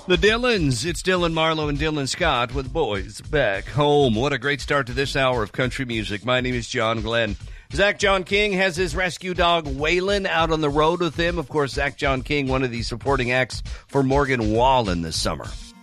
The Dylans. It's Dylan Marlowe and Dylan Scott with Boys Back Home. What a great start to this hour of country music. My name is John Glenn. Zach John King has his rescue dog, Waylon, out on the road with him. Of course, Zach John King, one of the supporting acts for Morgan Wallen this summer.